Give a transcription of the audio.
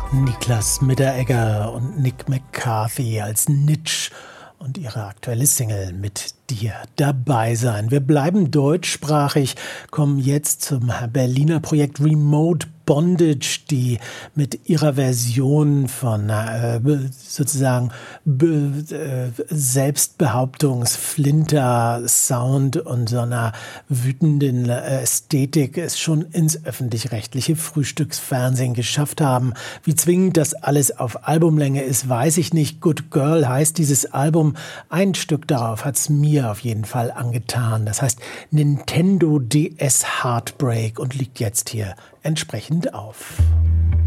Niklas Mitteregger und Nick McCarthy als Nitsch und ihre aktuelle Single Mit dir dabei sein. Wir bleiben deutschsprachig, kommen jetzt zum Berliner Projekt Remote Bondage, die mit ihrer Version von sozusagen Selbstbehauptungs-Flinter-Sound und so einer wütenden Ästhetik es schon ins öffentlich-rechtliche Frühstücksfernsehen geschafft haben. Wie zwingend das alles auf Albumlänge ist, weiß ich nicht. Good Girl heißt dieses Album. Ein Stück darauf hat's mir auf jeden Fall angetan. Das heißt Nintendo DS Heartbreak und liegt jetzt hier entsprechend auf.